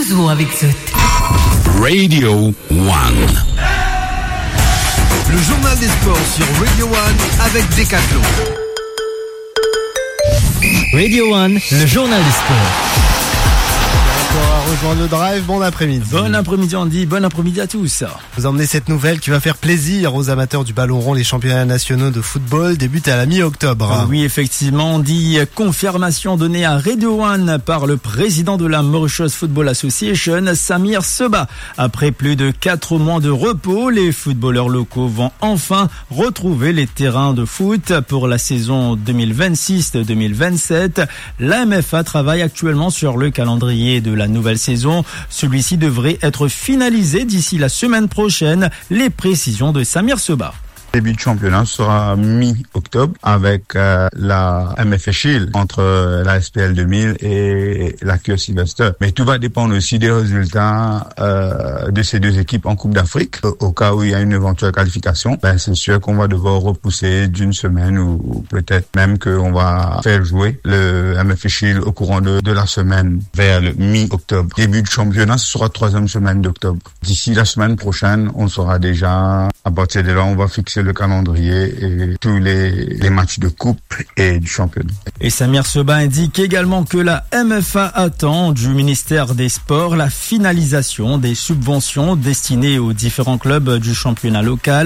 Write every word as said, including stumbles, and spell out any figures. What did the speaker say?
Ozo avec ce Radio One. Le journal des sports sur Radio One avec Decathlon. Radio One, le journal des sports. À rejoindre le drive, bon après-midi. Bon après-midi Andy, bon après-midi à tous. Vous emmenez cette nouvelle qui va faire plaisir aux amateurs du ballon rond. Les championnats nationaux de football débutent à la mi-octobre. Oui, effectivement, Andy, confirmation donnée à Radio One par le président de la Mauritius Football Association, Samir Seba. Après plus de quatre mois de repos, les footballeurs locaux vont enfin retrouver les terrains de foot pour la saison deux mille vingt-six deux mille vingt-sept. La M F A travaille actuellement sur le calendrier de la nouvelle saison. Celui-ci devrait être finalisé d'ici la semaine prochaine. Les précisions de Samir Seba. Le début du championnat sera mi-octobre avec euh, la M F A Shield entre euh, la S P L deux mille et la Cure Sylvester. Mais tout va dépendre aussi des résultats euh, de ces deux équipes en Coupe d'Afrique. Au, au cas où il y a une éventuelle qualification, ben c'est sûr qu'on va devoir repousser d'une semaine ou, ou peut-être même qu'on va faire jouer le M F A Shield au courant de, de la semaine vers le mi-octobre. Début du championnat, ce sera troisième semaine d'octobre. D'ici la semaine prochaine, on sera déjà, à partir de là, on va fixer le calendrier et tous les, les matchs de coupe et du championnat. Et Samir Seba indique également que la M F A attend du ministère des Sports la finalisation des subventions destinées aux différents clubs du championnat local.